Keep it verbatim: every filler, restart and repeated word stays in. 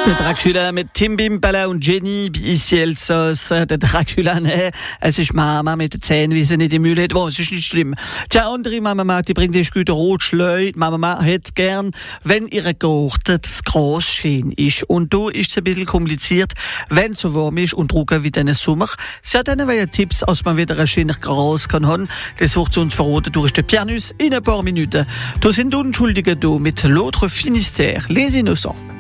Der Dracula mit Tim Bimbala und Jenny ici Elsass. Der Dracula, ne, es ist Mama mit den Zähnen, wie sie nicht im Müll hat. Oh, es ist nicht schlimm. Die andere Mama, die bringt die Güter Rotschleu. Mama hat gern, wenn ihre Garten das Gras schön ist. Und da ist es ein bisschen kompliziert, wenn es so warm ist und trocken wie diesen Sommer. Sie hat dann welche Tipps, als man wieder ein schönes Gras kann haben. Das wird zu uns verraten durch den Pianus in ein paar Minuten. Da sind Unschuldige da mit L'autre Finistère, les Innocents.